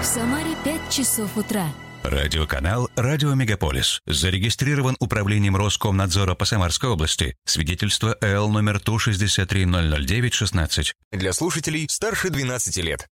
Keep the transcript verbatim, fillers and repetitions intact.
Самаре пять часов утра. Радиоканал «Радио Мегаполис» зарегистрирован Управлением Роскомнадзора по Самарской области. Свидетельство эл номер Ту шестьдесят три ноль ноль девять шестнадцать. Для слушателей старше двенадцати лет.